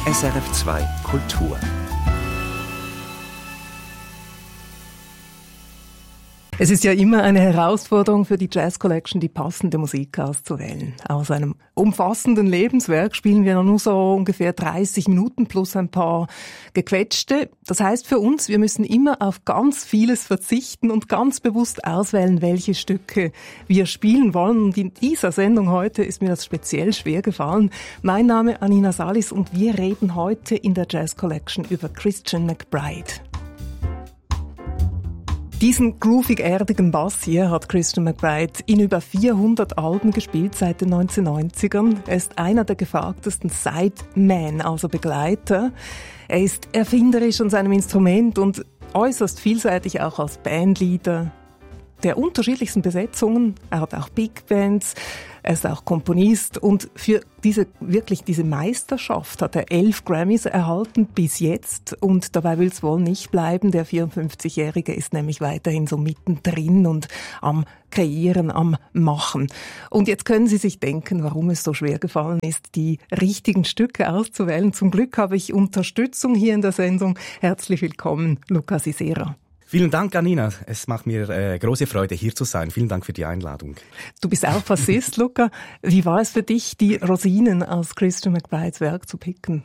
SRF 2 Kultur. Es ist ja immer eine Herausforderung für die Jazz Collection, die passende Musik auszuwählen. Aus einem umfassenden Lebenswerk spielen wir nur so ungefähr 30 Minuten plus ein paar gequetschte. Das heißt für uns, wir müssen immer auf ganz vieles verzichten und ganz bewusst auswählen, welche Stücke wir spielen wollen. Und in dieser Sendung heute ist mir das speziell schwer gefallen. Mein Name ist Anina Salis und wir reden heute in der Jazz Collection über Christian McBride. Diesen groovig-erdigen Bass hier hat Christian McBride in über 400 Alben gespielt seit den 1990ern. Er ist einer der gefragtesten Sidemen, also Begleiter. Er ist erfinderisch an seinem Instrument und äußerst vielseitig auch als Bandleader der unterschiedlichsten Besetzungen. Er hat auch Big Bands, er ist auch Komponist und für diese Meisterschaft hat er 11 Grammys erhalten bis jetzt und dabei will es wohl nicht bleiben. Der 54-Jährige ist nämlich weiterhin so mittendrin und am Kreieren, am Machen. Und jetzt können Sie sich denken, warum es so schwer gefallen ist, die richtigen Stücke auszuwählen. Zum Glück habe ich Unterstützung hier in der Sendung. Herzlich willkommen, Luca Sisera. Vielen Dank, Anina. Es macht mir große Freude, hier zu sein. Vielen Dank für die Einladung. Du bist auch Bassist, Luca. Wie war es für dich, die Rosinen aus Christian McBrides Werk zu picken?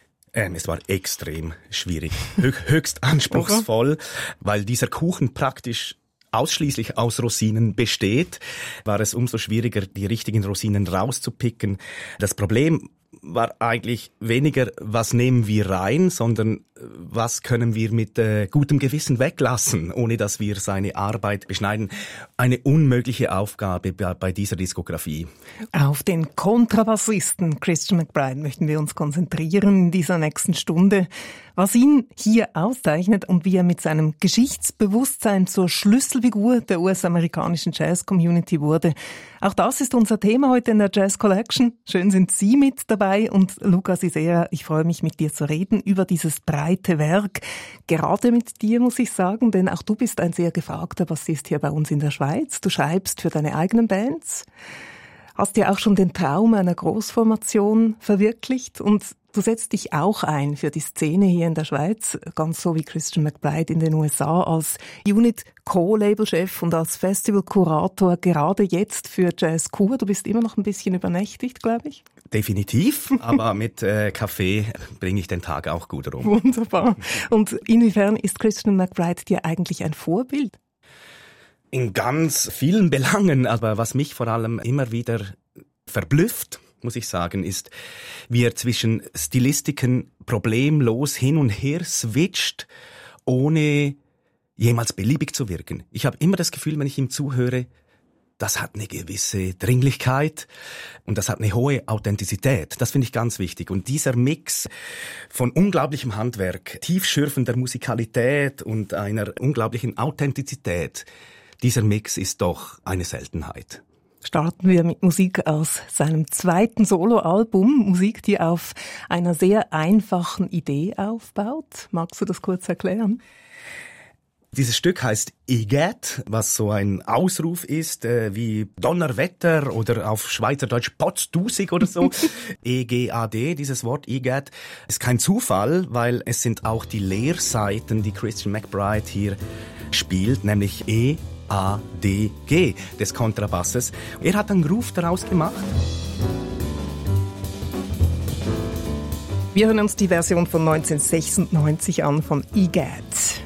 Es war extrem schwierig, höchst anspruchsvoll, weil dieser Kuchen praktisch ausschließlich aus Rosinen besteht, war es umso schwieriger, die richtigen Rosinen rauszupicken. Das Problem war eigentlich weniger, was nehmen wir rein, sondern was können wir mit gutem Gewissen weglassen, ohne dass wir seine Arbeit beschneiden. Eine unmögliche Aufgabe bei dieser Diskografie. Auf den Kontrabassisten Christian McBride möchten wir uns konzentrieren in dieser nächsten Stunde. Was ihn hier auszeichnet und wie er mit seinem Geschichtsbewusstsein zur Schlüsselfigur der US-amerikanischen Jazz-Community wurde. Auch das ist unser Thema heute in der Jazz Collection. Schön sind Sie mit dabei und Luca Sisera, ich freue mich mit dir zu reden über dieses breite Werk. Gerade mit dir muss ich sagen, denn auch du bist ein sehr gefragter Bassist hier bei uns in der Schweiz. Du schreibst für deine eigenen Bands, hast dir auch schon den Traum einer Großformation verwirklicht und du setzt dich auch ein für die Szene hier in der Schweiz, ganz so wie Christian McBride in den USA, als Unit-Co-Label-Chef und als Festival-Kurator, gerade jetzt für Jazz Kur. Du bist immer noch ein bisschen übernächtigt, glaube ich. Definitiv, aber mit Kaffee bringe ich den Tag auch gut rum. Wunderbar. Und inwiefern ist Christian McBride dir eigentlich ein Vorbild? In ganz vielen Belangen, aber was mich vor allem immer wieder verblüfft, muss ich sagen, ist, wie er zwischen Stilistiken problemlos hin und her switcht, ohne jemals beliebig zu wirken. Ich habe immer das Gefühl, wenn ich ihm zuhöre, das hat eine gewisse Dringlichkeit und das hat eine hohe Authentizität. Das finde ich ganz wichtig. Und dieser Mix von unglaublichem Handwerk, tiefschürfender Musikalität und einer unglaublichen Authentizität, dieser Mix ist doch eine Seltenheit. Starten wir mit Musik aus seinem zweiten Soloalbum. Musik, die auf einer sehr einfachen Idee aufbaut. Magst du das kurz erklären? Dieses Stück heißt EGAD, was so ein Ausruf ist, wie Donnerwetter oder auf Schweizerdeutsch Potzdusig oder so. EGAD, dieses Wort EGAD, ist kein Zufall, weil es sind auch die Leerseiten, die Christian McBride hier spielt, nämlich E-A-D-G des Kontrabasses. Er hat einen Groove daraus gemacht. Wir hören uns die Version von 1996 an von EGAD.